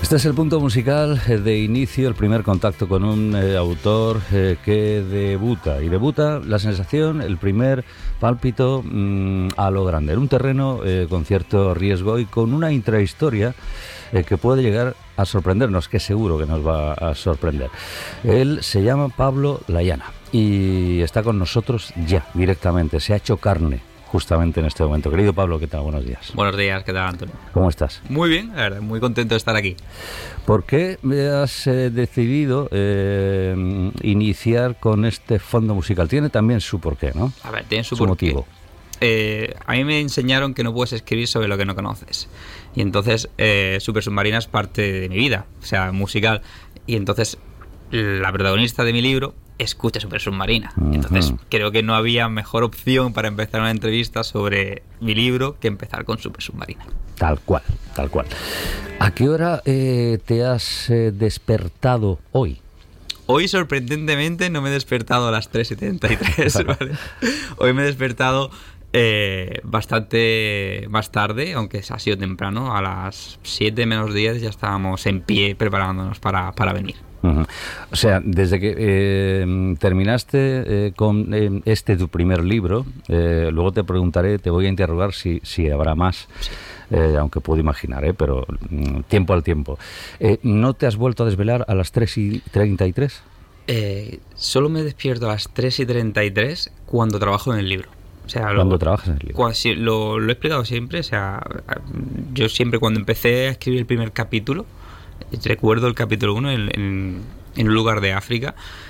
Este es el punto musical de inicio, el primer contacto con un autor que debuta. Y debuta la sensación, el primer pálpito a lo grande. En un terreno con cierto riesgo y con una intrahistoria que puede llegar a sorprendernos, que seguro que nos va a sorprender. Él se llama Pablo Layana y está con nosotros ya, directamente. Se ha hecho carne justamente en este momento. Querido Pablo, ¿qué tal? Buenos días. Buenos días, ¿qué tal, Antonio? ¿Cómo estás? Muy bien, la verdad, muy contento de estar aquí. ¿Por qué has decidido iniciar con este fondo musical? Tiene también su porqué, ¿no? A ver, tiene su motivo. A mí me enseñaron que no puedes escribir sobre lo que no conoces. Y entonces Super Submarina es parte de mi vida, o sea, musical. Y entonces la protagonista de mi libro escucha Super Submarina. Entonces creo que no había mejor opción para empezar una entrevista sobre mi libro que empezar con Super Submarina. Tal cual, tal cual. ¿A qué hora te has despertado hoy? Hoy, sorprendentemente, no me he despertado a las 3:73, ¿vale? Hoy me he despertado bastante más tarde, aunque ha sido temprano. A las 7 menos 10 ya estábamos en pie preparándonos para venir. O sea, desde que terminaste con tu primer libro, luego te preguntaré, te voy a interrogar si habrá más, aunque puedo imaginar, pero tiempo al tiempo. ¿No te has vuelto a desvelar a las 3:33? Solo me despierto a las 3:33 cuando trabajo en el libro. O sea, cuando trabajas en el libro. Lo he explicado siempre. O sea, yo siempre cuando empecé a escribir el primer capítulo, recuerdo el capítulo 1 en un lugar de África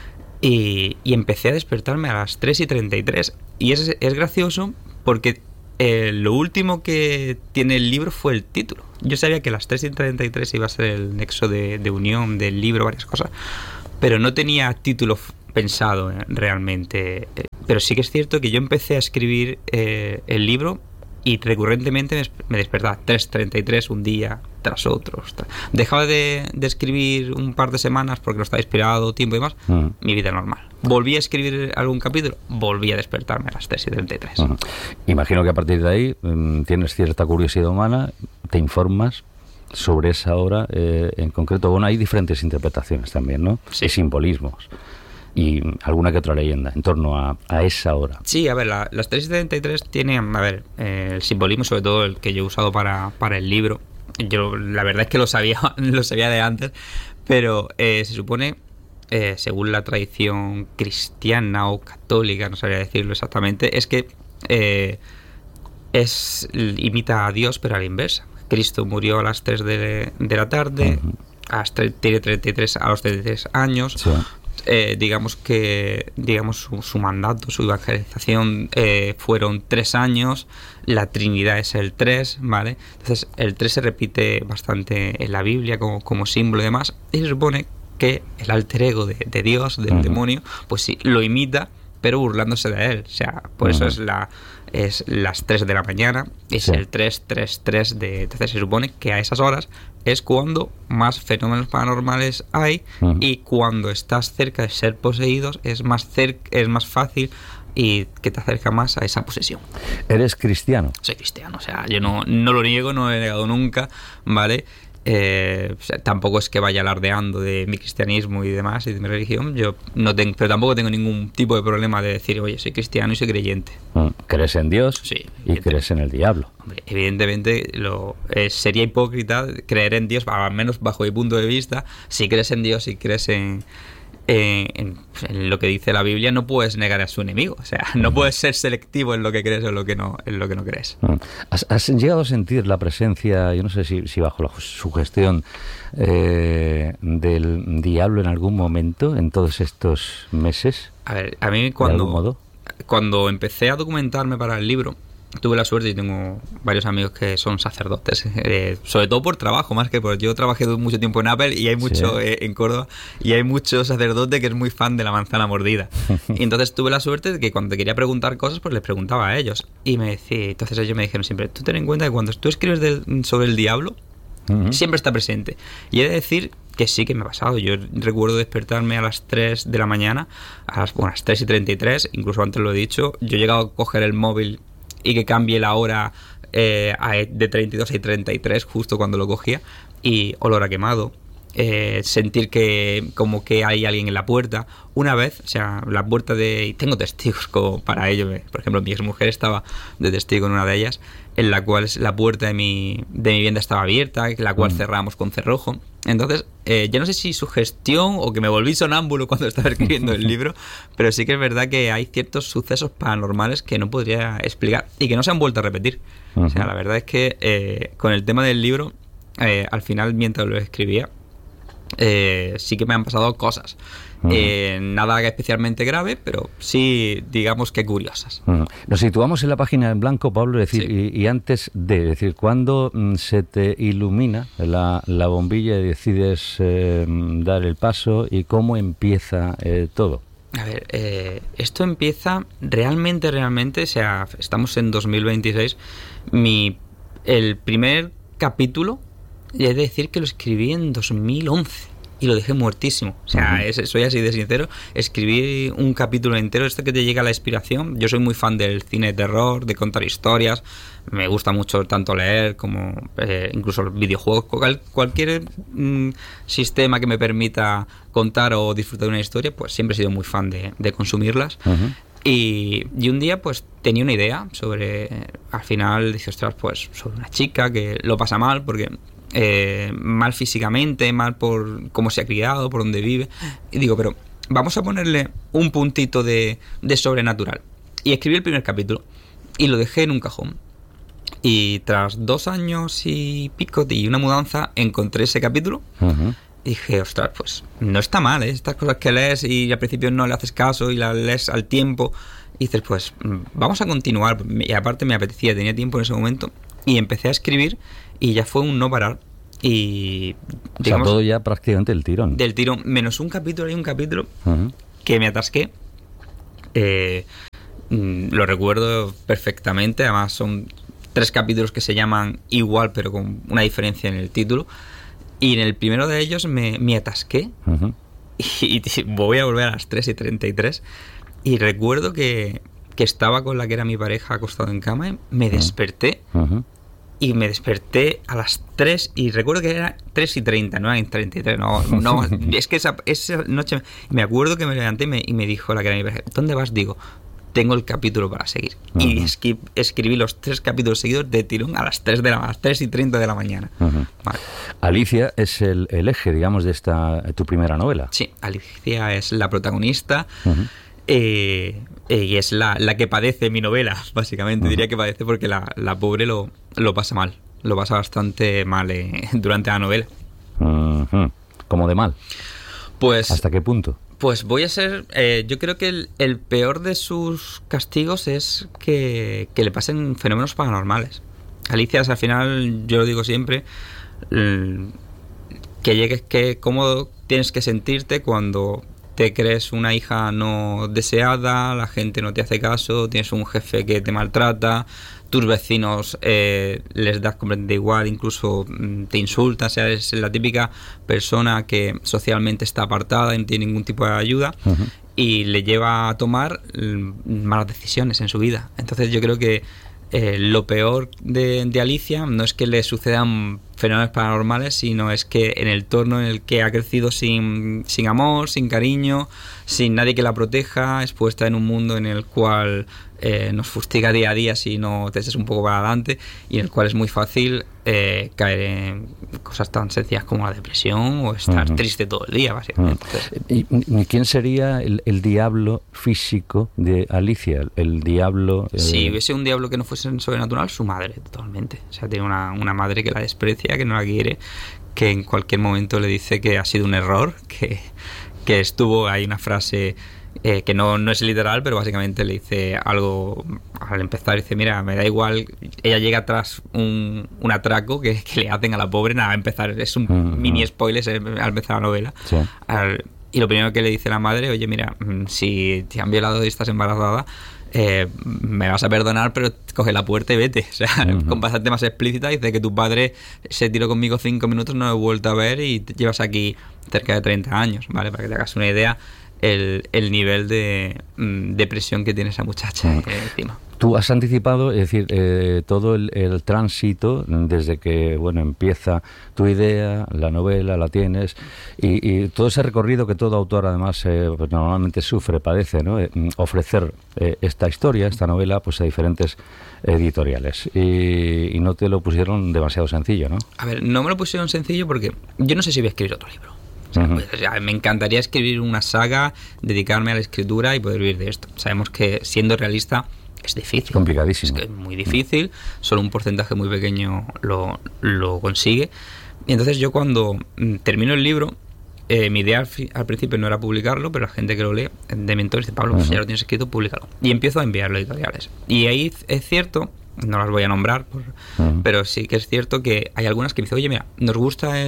y empecé a despertarme a las 3:33 y es gracioso porque lo último que tiene el libro fue el título. Yo sabía que las 3:33 iba a ser el nexo de unión del libro, varias cosas, pero no tenía título pensado realmente. Pero sí que es cierto que yo empecé a escribir el libro y recurrentemente me despertaba 3:33 un día tras otro. Dejaba de escribir un par de semanas porque no estaba inspirado, tiempo y demás. Mi vida normal. Volví a escribir algún capítulo, volví a despertarme a las 3:33. Imagino que a partir de ahí tienes cierta curiosidad humana, te informas sobre esa hora en concreto. Bueno, hay diferentes interpretaciones también, ¿no? Sí. Y simbolismos. Y alguna que otra leyenda en torno a esa hora. Sí, a ver, las 3:73 tienen, el simbolismo, sobre todo el que yo he usado para el libro. Yo la verdad es que lo sabía de antes, pero se supone, según la tradición cristiana o católica, no sabría decirlo exactamente, es que imita a Dios, pero a la inversa. Cristo murió a las 3 de la tarde, tiene 33 a los 33 años. Sí. Digamos su mandato, su evangelización fueron 3 años. La Trinidad es el 3, ¿vale? Entonces el 3 se repite bastante en la Biblia como símbolo y demás, y se supone que el alter ego de Dios, del demonio, pues sí, lo imita, pero burlándose de él. O sea, por eso es las 3 de la mañana, es el 3:33 entonces se supone que a esas horas es cuando más fenómenos paranormales hay, y cuando estás cerca de ser poseídos es más fácil y que te acerca más a esa posesión. ¿Eres cristiano? Soy cristiano, o sea, yo no lo niego, no lo he negado nunca, ¿vale? O sea, tampoco es que vaya alardeando de mi cristianismo y demás y de mi religión. Yo no tengo, pero tampoco tengo ningún tipo de problema de decir, oye, soy cristiano y soy creyente. ¿Crees en Dios? Sí. ¿Y crees en el diablo? Hombre, evidentemente sería hipócrita creer en Dios, al menos bajo mi punto de vista. Si crees en Dios, si crees en lo que dice la Biblia, no puedes negar a su enemigo. O sea, no puedes ser selectivo en lo que crees o en lo que no crees. ¿Has llegado a sentir la presencia, yo no sé si bajo la sugestión del diablo en algún momento en todos estos meses? A ver, a mí cuando empecé a documentarme para el libro, tuve la suerte y tengo varios amigos que son sacerdotes, sobre todo por trabajo, más que por... Yo trabajé mucho tiempo en Apple y hay mucho en Córdoba, y hay mucho sacerdote que es muy fan de la manzana mordida. Y entonces tuve la suerte de que cuando te quería preguntar cosas, pues les preguntaba a ellos. Y entonces ellos me dijeron siempre, tú ten en cuenta que cuando tú escribes sobre el diablo, siempre está presente. Y he de decir que sí que me ha pasado. Yo recuerdo despertarme a las 3 de la mañana, a las 3:33, incluso antes lo he dicho. Yo he llegado a coger el móvil y que cambie la hora de 32 a 33 justo cuando lo cogía, y olor a quemado, sentir que como que hay alguien en la puerta. Una vez, o sea, la puerta y tengo testigos como para ello, por ejemplo, mi exmujer estaba de testigo en una de ellas, en la cual la puerta de mi vivienda estaba abierta, la cual cerramos con cerrojo. Entonces, yo no sé si sugestión o que me volví sonámbulo cuando estaba escribiendo el libro, pero sí que es verdad que hay ciertos sucesos paranormales que no podría explicar y que no se han vuelto a repetir. O sea, la verdad es que con el tema del libro, al final, mientras lo escribía, sí que me han pasado cosas. Nada especialmente grave, pero sí, digamos que curiosas. Nos situamos en la página en blanco, Pablo, es decir, sí. y antes de decir, ¿cuándo se te ilumina la bombilla y decides dar el paso, y cómo empieza todo? A ver, esto empieza realmente, o sea, estamos en 2026. El primer capítulo, he de decir que lo escribí en 2011 y lo dejé muertísimo. O sea, soy así de sincero. Escribí un capítulo entero. Esto que te llega la inspiración. Yo soy muy fan del cine de terror, de contar historias. Me gusta mucho tanto leer como incluso los videojuegos. Cualquier sistema que me permita contar o disfrutar de una historia, pues siempre he sido muy fan de consumirlas. Y un día pues tenía una idea sobre, al final dije, ostras, pues sobre una chica que lo pasa mal porque mal físicamente, mal por cómo se ha criado, por dónde vive, y digo, pero vamos a ponerle un puntito de sobrenatural. Y escribí el primer capítulo y lo dejé en un cajón, y tras 2 años y pico y una mudanza encontré ese capítulo. Y dije, ostras, pues no está mal, ¿eh? Estas cosas que lees y al principio no le haces caso y las lees al tiempo, y dices, pues vamos a continuar. Y aparte me apetecía, tenía tiempo en ese momento, y empecé a escribir y ya fue un no parar. Y digamos, o sea, todo ya prácticamente del tirón, menos un capítulo. Hay un capítulo que me atasqué, lo recuerdo perfectamente. Además son 3 capítulos que se llaman igual pero con una diferencia en el título, y en el primero de ellos me atasqué y voy a volver a las 3:33, y recuerdo que estaba con la que era mi pareja acostado en cama, y me desperté. Y me desperté a las 3, y recuerdo que era 3:30, no eran 33, no, es que esa noche me acuerdo que me levanté y me dijo la que era mi pareja, ¿dónde vas? Digo, tengo el capítulo para seguir. Y escribí los 3 capítulos seguidos de tirón a las 3:30 de la mañana. Vale. Alicia es el eje, digamos, de tu primera novela. Sí, Alicia es la protagonista. Y es la que padece mi novela, básicamente. Diría que padece porque la pobre lo pasa mal. Lo pasa bastante mal durante la novela. ¿Cómo de mal? Pues, ¿hasta qué punto? Pues voy a ser... yo creo que el peor de sus castigos es que le pasen fenómenos paranormales. Alicia, al final, yo lo digo siempre, que llegues, que cómo tienes que sentirte cuando te crees una hija no deseada, la gente no te hace caso, tienes un jefe que te maltrata, tus vecinos les das completamente igual, incluso te insultan, o sea, eres la típica persona que socialmente está apartada y no tiene ningún tipo de ayuda, y le lleva a tomar malas decisiones en su vida. Entonces yo creo que lo peor de Alicia no es que le sucedan fenómenos paranormales, sino es que en el entorno en el que ha crecido sin amor, sin cariño, sin nadie que la proteja, expuesta en un mundo en el cual nos fustiga día a día si no te echas un poco para adelante, y en el cual es muy fácil caer en cosas tan sencillas como la depresión o estar triste todo el día, básicamente. ¿Y quién sería el diablo físico de Alicia? El diablo... Si hubiese un diablo que no fuese sobrenatural, su madre, totalmente. O sea, tiene una madre que la desprecia, que no la quiere, que en cualquier momento le dice que ha sido un error, que estuvo... Hay una frase... que no es literal, pero básicamente le dice algo al empezar, dice, mira, me da igual, ella llega tras un atraco que le hacen a la pobre, nada, a empezar, es un mini spoiler al empezar la novela, sí. Y lo primero que le dice la madre, oye, mira, si te han violado y estás embarazada, me vas a perdonar, pero coge la puerta y vete. O sea, con bastante más explícita, dice que tu padre se tiró conmigo 5 minutos, no lo he vuelto a ver y te llevas aquí cerca de 30 años, ¿vale? Para que te hagas una idea el nivel de depresión que tiene esa muchacha encima. Tú has anticipado, es decir, todo el tránsito desde que, bueno, empieza tu idea, la novela, la tienes, y todo ese recorrido que todo autor además pues normalmente sufre, padece, ¿no? Ofrecer esta historia, esta novela, pues a diferentes editoriales. Y no te lo pusieron demasiado sencillo, ¿no? A ver, no me lo pusieron sencillo porque yo no sé si voy a escribir otro libro. O sea, me encantaría escribir una saga, dedicarme a la escritura y poder vivir de esto. Sabemos que, siendo realista, es difícil. Complicadísimo. Es muy difícil, solo un porcentaje muy pequeño lo consigue. Y entonces yo, cuando termino el libro, mi idea al principio no era publicarlo, pero la gente que lo lee de mentores dice: Pablo, pues ya lo tienes escrito, públicalo. Y empiezo a enviarlo a editoriales. Y ahí es cierto, no las voy a nombrar, pero sí que es cierto que hay algunas que me dicen: oye, mira, nos gusta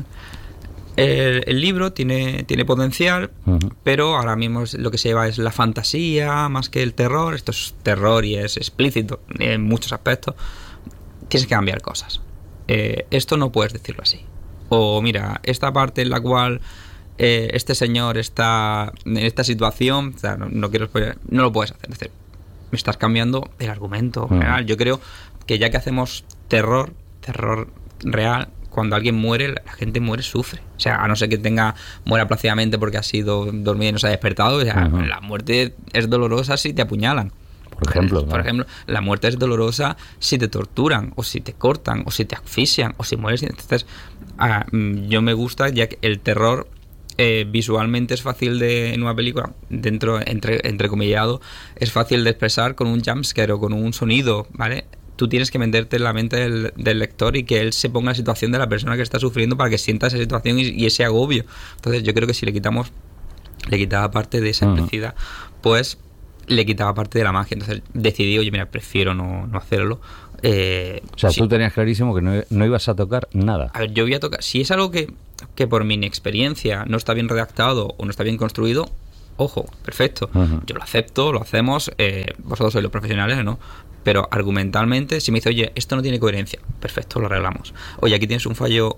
el libro, tiene potencial, pero ahora mismo lo que se lleva es la fantasía más que el terror. Esto es terror y es explícito en muchos aspectos. Tienes que cambiar cosas. Esto no puedes decirlo así. O mira, esta parte en la cual este señor está en esta situación, o sea, no quiero spoiler, no lo puedes hacer. Es decir, me estás cambiando el argumento general. Yo creo que ya que hacemos terror real, cuando alguien muere, la gente muere, sufre. O sea, a no ser que muera plácidamente porque ha sido dormida y no se ha despertado. O sea, la muerte es dolorosa si te apuñalan. Por ejemplo, Por ejemplo, la muerte es dolorosa si te torturan, o si te cortan, o si te asfixian, o si mueres. Entonces, yo me gusta, ya que el terror visualmente es fácil en una película, entrecomillado, es fácil de expresar con un jumpscare o con un sonido, ¿vale? Tú tienes que meterte en la mente del lector y que él se ponga en la situación de la persona que está sufriendo para que sienta esa situación y ese agobio. Entonces yo creo que si le quitaba parte de esa explicidad, pues le quitaba parte de la magia. Entonces decidí: oye, mira, prefiero no hacerlo. O sea, tú tenías clarísimo que no ibas a tocar nada. A ver, yo voy a tocar. Si es algo que por mi inexperiencia no está bien redactado o no está bien construido, ojo, perfecto. Yo lo acepto, lo hacemos. Vosotros sois los profesionales, ¿no? Pero argumentalmente, si me dice: oye, esto no tiene coherencia, perfecto, lo arreglamos. Oye, aquí tienes un fallo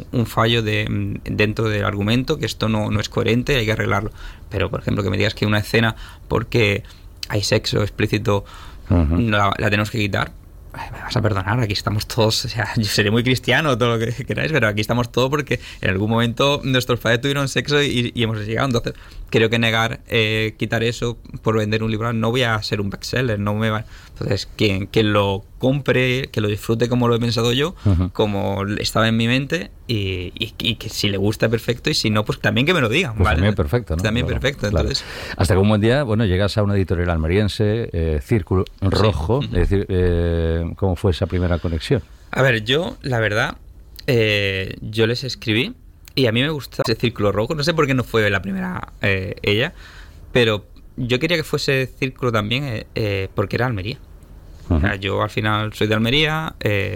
dentro del argumento, que esto no es coherente, hay que arreglarlo. Pero, por ejemplo, que me digas que una escena, porque hay sexo explícito, la tenemos que quitar, me vas a perdonar, aquí estamos todos. O sea, yo seré muy cristiano, todo lo que queráis, pero aquí estamos todos porque en algún momento nuestros padres tuvieron sexo y hemos llegado. Entonces, creo que quitar eso por vender un libro, no voy a ser un bestseller, no me va. Entonces, quien lo compre, que lo disfrute como lo he pensado yo, como estaba en mi mente, y que si le gusta, perfecto, y si no, pues también que me lo digan, pues ¿vale? También perfecto, ¿no? También perfecto, claro. Entonces... Hasta que un buen día, bueno, llegas a una editorial almeriense, Círculo Rojo, es decir, ¿cómo fue esa primera conexión? A ver, yo, la verdad, yo les escribí, y a mí me gusta ese Círculo Rojo. No sé por qué no fue la primera ella, pero yo quería que fuese Círculo también, porque era Almería. O sea, yo al final soy de Almería,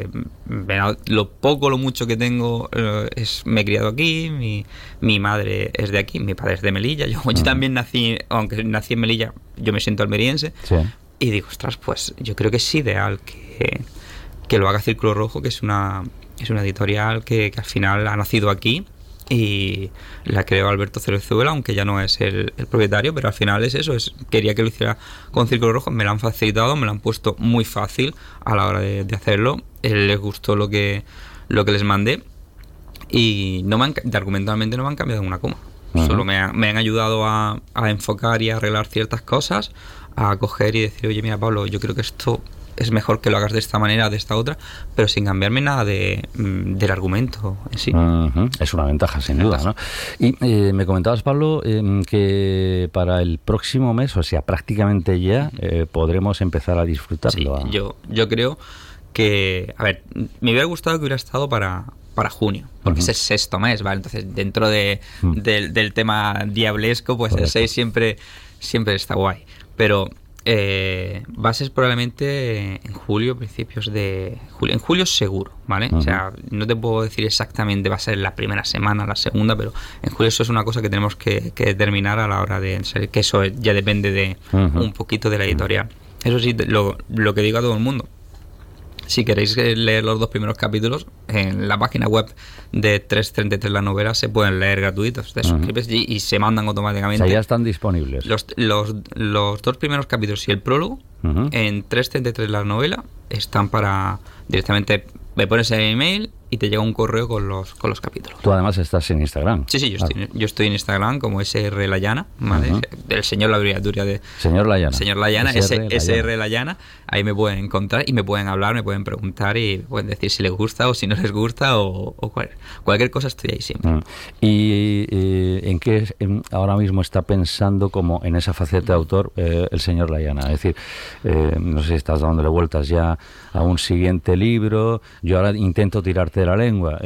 lo mucho que tengo, me he criado aquí, mi madre es de aquí, mi padre es de Melilla, yo también nací, aunque nací en Melilla, yo me siento almeriense, y digo, ostras, pues yo creo que es ideal que lo haga Círculo Rojo, que es una editorial que al final ha nacido aquí, y la creó Alberto Cerezuela, aunque ya no es el propietario, pero al final es eso, quería que lo hiciera con Círculo Rojo. Me lo han facilitado, me lo han puesto muy fácil a la hora de hacerlo. Les gustó lo que les mandé, y argumentalmente no me han cambiado una coma. Solo me han ayudado a enfocar y a arreglar ciertas cosas, a coger y decir: oye, mira, Pablo, yo creo que esto es mejor que lo hagas de esta manera, de esta otra, pero sin cambiarme nada del argumento en sí. Es una ventaja, sin duda, ¿no? Y me comentabas, Pablo, que para el próximo mes, o sea, prácticamente ya, podremos empezar a disfrutarlo. Sí, yo creo que... A ver, me hubiera gustado que hubiera estado para junio, porque es el sexto mes, ¿vale? Entonces, dentro del tema diablesco, pues el 6 siempre está guay. Pero... va a ser probablemente en julio, principios de julio. En julio seguro, ¿vale? O sea, no te puedo decir exactamente va a ser la primera semana, la segunda, pero en julio eso es una cosa que tenemos que determinar a la hora de salir, que eso ya depende de un poquito de la editorial. Eso sí, lo que digo a todo el mundo: si queréis leer los 2 primeros capítulos, en la página web de 333 la novela se pueden leer gratuitos. Te suscribes y se mandan automáticamente. O sea, ya están disponibles. Los 2 primeros capítulos y el prólogo en 333 la novela, están para directamente, me pones el email y te llega un correo con los capítulos. Tú además estás en Instagram. Sí, yo estoy en Instagram como SR Layana, ¿vale? El señor, la abreviatura de... Señor Layana. Señor Layana, SR Layana. Ahí me pueden encontrar y me pueden hablar, me pueden preguntar y me pueden decir si les gusta o si no les gusta o cualquier cosa, estoy ahí siempre. ¿Y en qué ahora mismo está pensando como en esa faceta de autor el señor Layana? Es decir, no sé si estás dándole vueltas ya a un siguiente libro. Yo ahora intento tirarte de la lengua.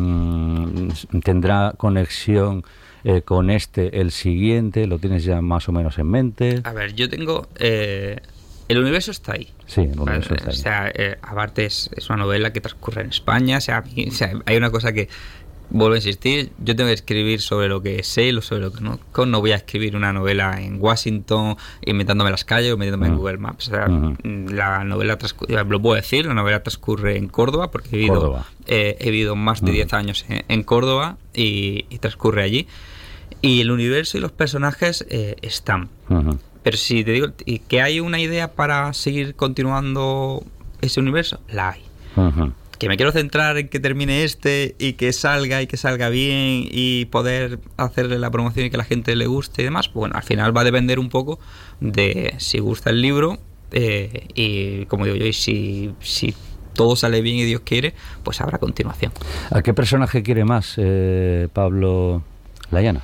¿Tendrá conexión con el siguiente? ¿Lo tienes ya más o menos en mente? A ver, yo tengo... el universo está ahí. Sí, el universo está ahí. O sea, aparte es una novela que transcurre en España. O sea, hay una cosa que... Vuelvo a insistir, yo tengo que escribir sobre lo que sé, sobre lo que no voy a escribir una novela en Washington inventándome las calles o metiéndome en Google Maps. O sea, la novela lo puedo decir, la novela transcurre en Córdoba porque he vivido más de 10 años en Córdoba y transcurre allí. Y el universo y los personajes están. Pero si te digo que hay una idea para seguir continuando ese universo, la hay. Que me quiero centrar en que termine y que salga bien y poder hacerle la promoción y que a la gente le guste y demás. Bueno, al final va a depender un poco de si gusta el libro y, como digo yo, y si todo sale bien y Dios quiere, pues habrá continuación. ¿A qué personaje quiere más Pablo Layana?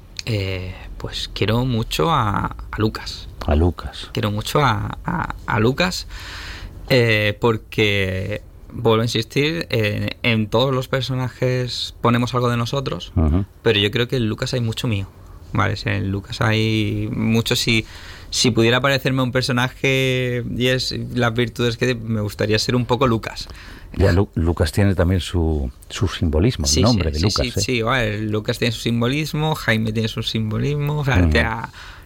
Pues quiero mucho a Lucas. A Lucas. Quiero mucho a Lucas porque... Vuelvo a insistir, en todos los personajes ponemos algo de nosotros, pero yo creo que en Lucas hay mucho mío, ¿vale? En Lucas hay mucho, si pudiera parecerme un personaje y es las virtudes que me gustaría ser un poco Lucas. Ya Lucas tiene también su simbolismo, el nombre de Lucas. Sí, vale, Lucas tiene su simbolismo, Jaime tiene su simbolismo, o sea,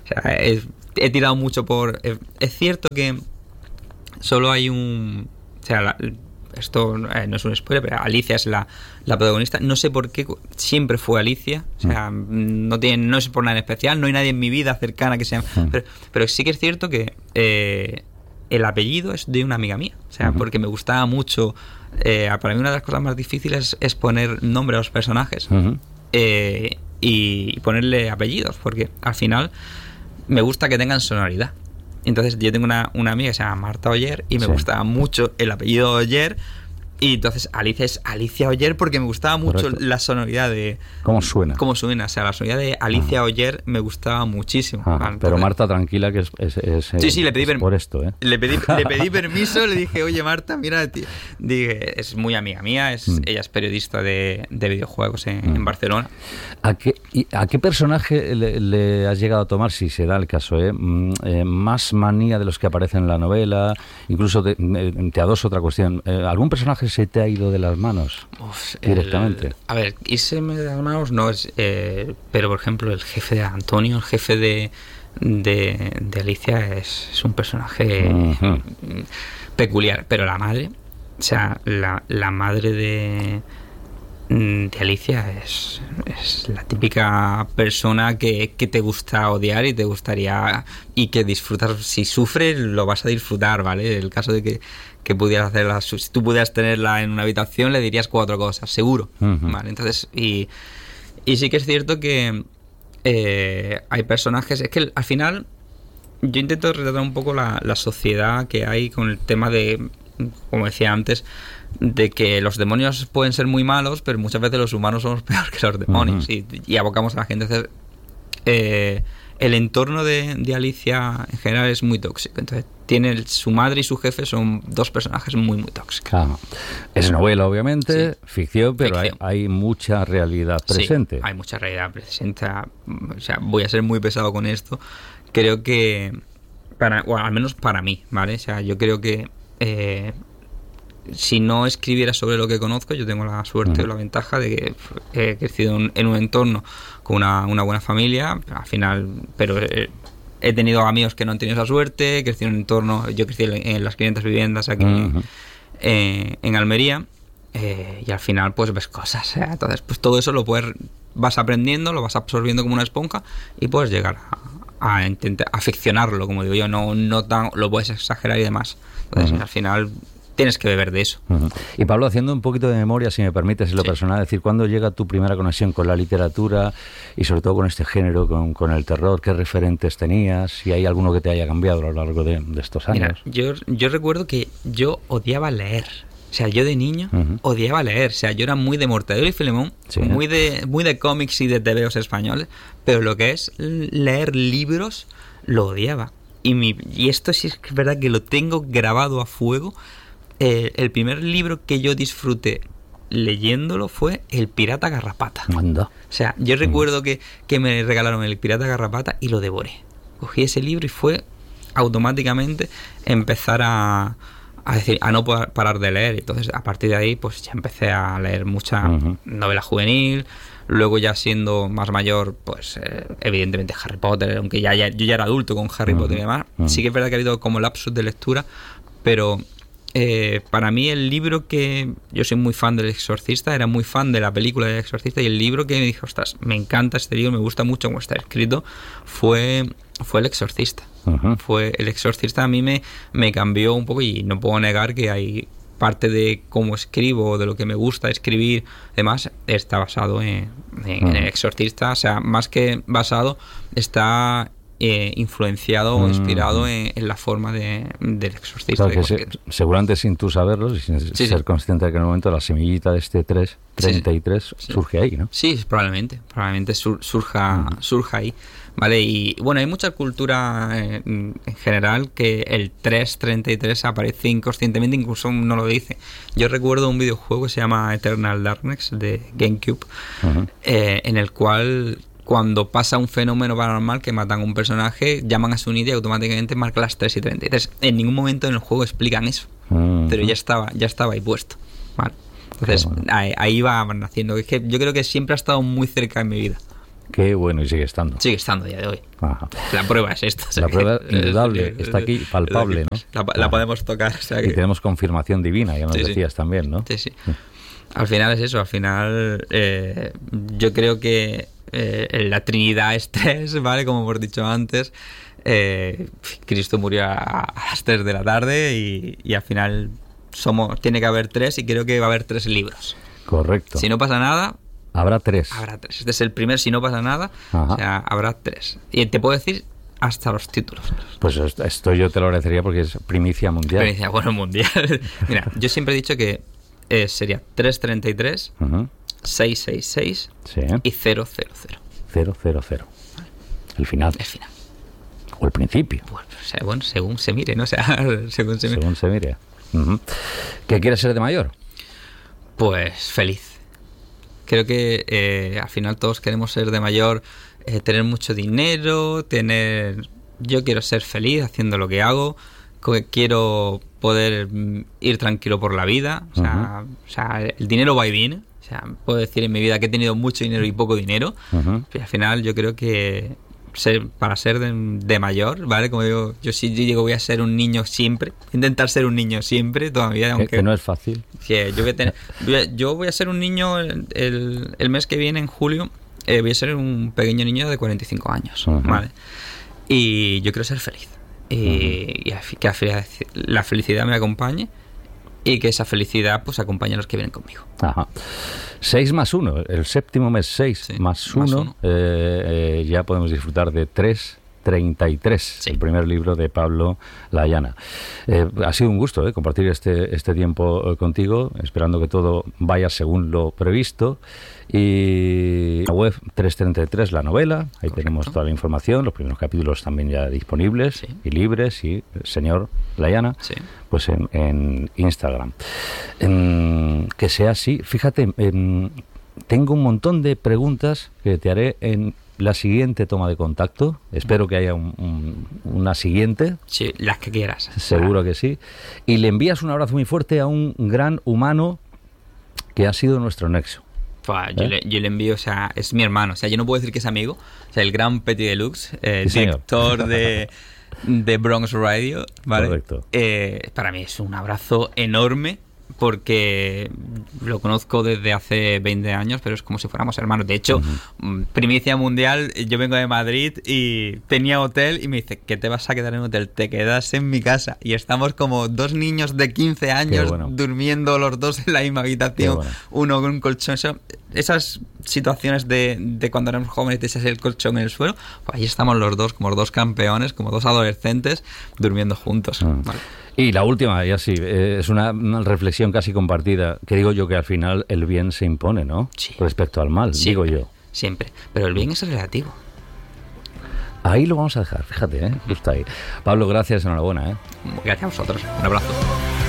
he tirado mucho por... Es cierto que solo hay un... O sea, esto no es un spoiler, pero Alicia es la protagonista. No sé por qué siempre fue Alicia. O sea, no es por nada en especial. No hay nadie en mi vida cercana que sea... Pero sí que es cierto que el apellido es de una amiga mía. O sea, porque me gustaba mucho... para mí una de las cosas más difíciles es poner nombre a los personajes y ponerle apellidos. Porque al final me gusta que tengan sonoridad. Entonces yo tengo una amiga que se llama Marta Oller y me gustaba mucho el apellido Oller y entonces Alicia es Alicia Oller porque me gustaba mucho la sonoridad de... ¿Cómo suena? O sea, la sonoridad de Alicia Oller me gustaba muchísimo. Entonces, pero Marta, tranquila que es sí, le pedí por esto, ¿eh? Le pedí permiso, le dije, oye Marta, mira, dije, es muy amiga mía, ella es periodista de videojuegos en Barcelona. ¿A qué personaje le has llegado a tomar, si se da el caso, más manía de los que aparecen en la novela? Incluso te adoso otra cuestión. ¿Algún personaje se te ha ido de las manos directamente? A ver, irse de las manos no es... pero, por ejemplo, el jefe de Antonio, el jefe de Alicia es un personaje peculiar. Pero la madre, o sea, la madre de Alicia es la típica persona que te gusta odiar y te gustaría y que disfrutar. Si sufres lo vas a disfrutar, ¿vale? El caso de que pudieras hacerla, si tú pudieras tenerla en una habitación le dirías 4 cosas, seguro, ¿vale? Entonces, y sí que es cierto que hay personajes, es que al final yo intento retratar un poco la sociedad que hay con el tema de, como decía antes, de que los demonios pueden ser muy malos, pero muchas veces los humanos somos peor que los demonios y abocamos a la gente. Entonces, el entorno de Alicia en general es muy tóxico. Entonces, su madre y su jefe son 2 personajes muy, muy tóxicos. Claro. Es novela, obviamente, ficción, pero ficción. Hay mucha realidad presente. Sí, hay mucha realidad presente. O sea, voy a ser muy pesado con esto. Creo que, al menos para mí, ¿vale? O sea, yo creo que si no escribiera sobre lo que conozco, yo tengo la suerte o la ventaja de que he crecido en un entorno con una buena familia, al final, pero he tenido amigos que no han tenido esa suerte, he crecido en un entorno, yo crecí en las 500 viviendas aquí en Almería, y al final pues ves cosas, entonces pues todo eso vas aprendiendo, lo vas absorbiendo como una esponja y puedes llegar intentar aficionarlo, como digo yo, no tan, lo puedes exagerar y demás. Entonces, al final tienes que beber de eso. Y Pablo, haciendo un poquito de memoria, si me permites, en lo personal, es decir, ¿cuándo llega tu primera conexión con la literatura y sobre todo con este género, con el terror? ¿Qué referentes tenías? Si hay alguno que te haya cambiado a lo largo de estos años. Mira, yo recuerdo que yo odiaba leer. O sea, yo de niño odiaba leer. O sea, yo era muy de Mortadelo y Filemón, muy de cómics y de tebeos españoles, pero lo que es leer libros lo odiaba. Y esto sí es verdad que lo tengo grabado a fuego. El primer libro que yo disfruté leyéndolo fue El Pirata Garrapata. Anda. O sea, yo recuerdo que me regalaron El Pirata Garrapata y lo devoré. Cogí ese libro y fue automáticamente empezar a decir, a no parar de leer. Entonces, a partir de ahí, pues ya empecé a leer mucha novela juvenil. Luego, ya siendo más mayor, pues evidentemente Harry Potter, aunque yo ya era adulto con Harry Potter y demás. Sí que es verdad que ha habido como lapsus de lectura, pero para mí el libro que... Yo soy muy fan del Exorcista, era muy fan de la película del Exorcista, y el libro que me dije, ostras, me encanta este libro, me gusta mucho cómo está escrito, fue El Exorcista. Fue El Exorcista. A mí me cambió un poco, y no puedo negar que hay parte de cómo escribo, de lo que me gusta escribir, además, está basado en El Exorcista. O sea, más que basado, está influenciado o inspirado en la forma del Exorcista. Claro, que seguramente sin tú saberlo y sin ser consciente de que en el momento la semillita de este 33 surge ahí, ¿no? Sí, probablemente surja ahí, ¿vale? Y bueno, hay mucha cultura en general que el 333 aparece inconscientemente, incluso no lo dice. Yo recuerdo un videojuego que se llama Eternal Darkness de GameCube, en el cual, cuando pasa un fenómeno paranormal que matan a un personaje, llaman a su unidad y automáticamente marca las 3 y 33. En ningún momento en el juego explican eso, pero ya estaba ahí puesto, ¿vale? Entonces, ahí va naciendo. Es que yo creo que siempre ha estado muy cerca en mi vida. Qué bueno, y sigue estando. Sigue estando a día de hoy. Ajá. La prueba es esta. La prueba indudable, está aquí, palpable, ¿no? La podemos tocar. O sea que... Y tenemos confirmación divina, ya nos decías también, ¿no? Sí. Al final es eso, al final yo creo que la Trinidad es 3, ¿vale? Como hemos dicho antes. Cristo murió a las 3 de la tarde y al final tiene que haber 3, y creo que va a haber 3 libros. Correcto. Si no pasa nada... Habrá 3. Este es el primer, si no pasa nada. O sea, habrá 3. Y te puedo decir hasta los títulos. Pues esto yo te lo agradecería porque es primicia mundial. Primicia, bueno, mundial. Mira, yo siempre he dicho que sería 333, 666 y 000. 000. El final. El final. O el principio. Bueno, según se mire, ¿no? O sea, según se mire. ¿Qué quieres ser de mayor? Pues feliz. Creo que al final todos queremos ser de mayor, tener mucho dinero, yo quiero ser feliz haciendo lo que hago, quiero poder ir tranquilo por la vida, o sea, el dinero va y viene. O sea, puedo decir en mi vida que he tenido mucho dinero y poco dinero, y al final yo creo que para ser de mayor, ¿vale? Como digo, yo voy a ser un niño siempre, intentar ser un niño siempre, toda mi vida, aunque que no es fácil. Que yo voy a ser un niño el mes que viene, en julio, voy a ser un pequeño niño de 45 años, ¿vale? Y yo quiero ser feliz, y que la felicidad me acompañe, y que esa felicidad pues acompañe a los que vienen conmigo. 6 más 1, el séptimo mes 6 más 1, ya podemos disfrutar de 333, el primer libro de Pablo Layana. Ha sido un gusto compartir este tiempo contigo, esperando que todo vaya según lo previsto. Y la web 333, la novela, ahí tenemos toda la información, los primeros capítulos también ya disponibles y libres, y señor Layana, pues en Instagram. Que sea así. Fíjate, tengo un montón de preguntas que te haré en la siguiente toma de contacto. Espero que haya una siguiente. Sí, las que quieras. Seguro que sí. Y le envías un abrazo muy fuerte a un gran humano que ha sido nuestro nexo. Yo le envío, o sea, es mi hermano. O sea, yo no puedo decir que es amigo. O sea, el gran Petit Deluxe, director de Bronx Radio, ¿vale? Correcto. Para mí es un abrazo enorme. porque lo conozco desde hace 20 años, pero es como si fuéramos hermanos. De hecho, primicia mundial, yo vengo de Madrid y tenía hotel y me dice, ¿qué te vas a quedar en hotel? Te quedas en mi casa. Y estamos como dos niños de 15 años durmiendo los dos en la misma habitación, uno con un colchón. Esas situaciones de cuando éramos jóvenes, te echas el colchón en el suelo, pues ahí estamos los dos, como dos campeones, como dos adolescentes, durmiendo juntos. Vale. Y la última, ya sí, es una reflexión casi compartida, que digo yo que al final el bien se impone, ¿no? Sí. Respecto al mal, Siempre, digo yo. Siempre, pero el bien es relativo. Ahí lo vamos a dejar, fíjate, justo ahí. Pablo, gracias, enhorabuena. Gracias a vosotros, un abrazo.